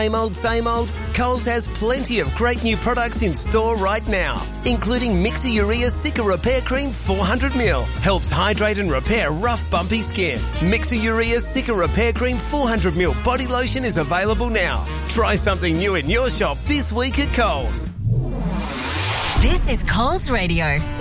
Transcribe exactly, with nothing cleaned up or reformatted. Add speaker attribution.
Speaker 1: Same old, same old? Coles has plenty of great new products in store right now, including Mixer Urea Cica Repair Cream four hundred milliliters. Helps hydrate and repair rough, bumpy skin. Mixer Urea Cica Repair Cream four hundred milliliters body lotion is available now. Try something new in your shop this week at Coles.
Speaker 2: This is Coles Radio.